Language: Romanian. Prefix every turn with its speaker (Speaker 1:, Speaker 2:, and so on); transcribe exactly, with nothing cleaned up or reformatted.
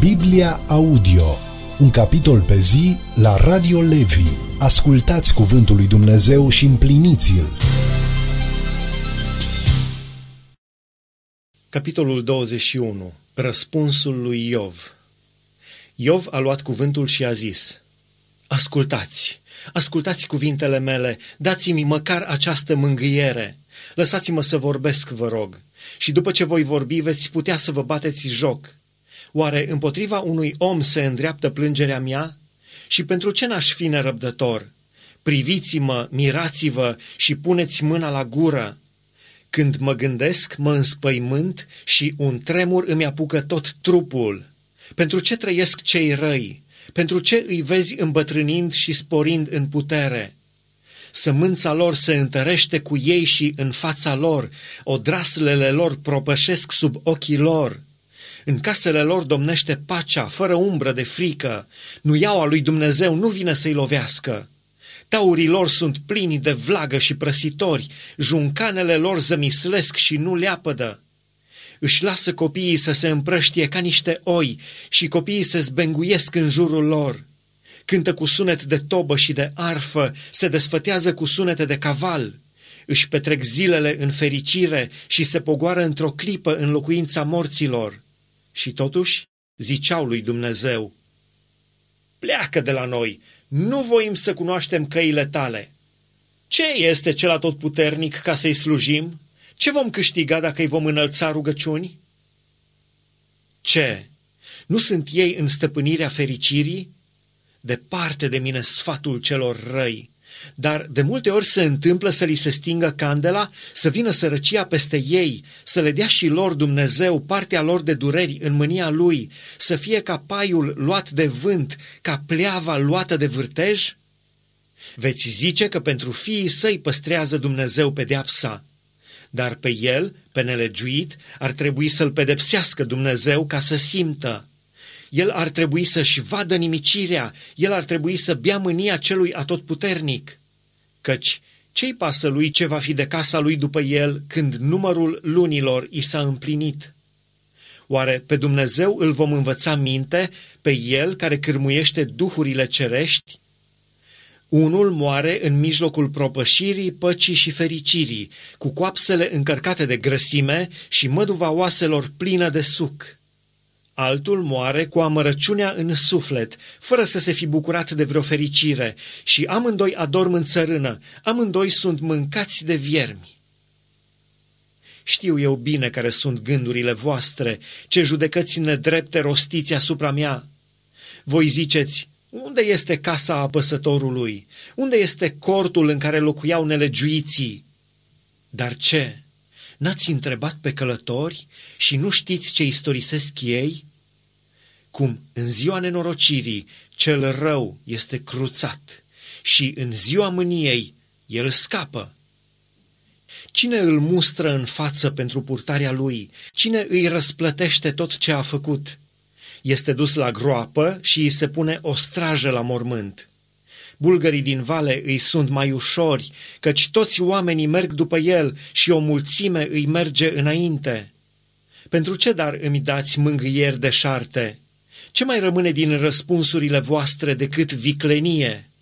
Speaker 1: Biblia Audio, un capitol pe zi la Radio Levi. Ascultați cuvântul lui Dumnezeu și împliniți-l.
Speaker 2: Capitolul douăzeci și unu. Răspunsul lui Iov. Iov a luat cuvântul și a zis: Ascultați, ascultați cuvintele mele, dați-mi măcar această mângâiere. Lăsați-mă să vorbesc, vă rog, și după ce voi vorbi veți putea să vă bateți joc. Oare împotriva unui om se îndreaptă plângerea mea? Și pentru ce n-aș fi nerăbdător? Priviți-mă, mirați-vă și puneți mâna la gură. Când mă gândesc, mă înspăimânt și un tremur îmi apucă tot trupul. Pentru ce trăiesc cei răi? Pentru ce îi vezi îmbătrânind și sporind în putere? Sămânța lor se întărește cu ei și în fața lor, odraslele lor propășesc sub ochii lor. În casele lor domnește pacea, fără umbră de frică. Nuiaua lui Dumnezeu nu vine să-i lovească. Taurii lor sunt plini de vlagă și prăsitori, juncanele lor zămislesc și nu leapădă. Își lasă copiii să se împrăștie ca niște oi și copiii se zbenguiesc în jurul lor. Cântă cu sunet de tobă și de arfă, se desfătează cu sunete de caval. Își petrec zilele în fericire și se pogoară într-o clipă în locuința morților. Și totuși ziceau lui Dumnezeu: Pleacă de la noi, nu voim să cunoaștem căile tale. Ce este cel atotputernic ca să-i slujim? Ce vom câștiga dacă îi vom înălța rugăciuni? Ce? Nu sunt ei în stăpânirea fericirii? Departe de mine sfatul celor răi. Dar de multe ori se întâmplă să li se stingă candela, să vină sărăcia peste ei, să le dea și lor Dumnezeu partea lor de dureri în mânia Lui, să fie ca paiul luat de vânt, ca pleava luată de vârtej? Veți zice că pentru fiii săi păstrează Dumnezeu pedeapsa, dar pe el, pe nelegiuit, ar trebui să-l pedepsească Dumnezeu ca să simtă. El ar trebui să-și vadă nimicirea, el ar trebui să bea mânia celui atotputernic. Căci ce-i pasă lui ce va fi de casa lui după el când numărul lunilor i s-a împlinit? Oare pe Dumnezeu îl vom învăța minte, pe el care cârmuiește duhurile cerești? Unul moare în mijlocul propășirii, păcii și fericirii, cu coapsele încărcate de grăsime și măduva oaselor plină de suc. Altul moare cu amărăciunea în suflet, fără să se fi bucurat de vreo fericire, și amândoi adorm în țărână, amândoi sunt mâncați de viermi. Știu eu bine care sunt gândurile voastre, ce judecăți nedrepte rostiți asupra mea. Voi ziceți: unde este casa apăsătorului? Unde este cortul în care locuiau nelegiuiții? Dar ce? N-ați întrebat pe călători și nu știți ce istorisesc ei? Cum în ziua nenorocirii cel rău este cruțat și în ziua mâniei el scapă. Cine îl mustră în față pentru purtarea lui? Cine îi răsplătește tot ce a făcut? Este dus la groapă și îi se pune o strajă la mormânt. Bulgării din vale îi sunt mai ușori, căci toți oamenii merg după el și o mulțime îi merge înainte. Pentru ce dar îmi dați mângâieri deșarte? Ce mai rămâne din răspunsurile voastre decât viclenie?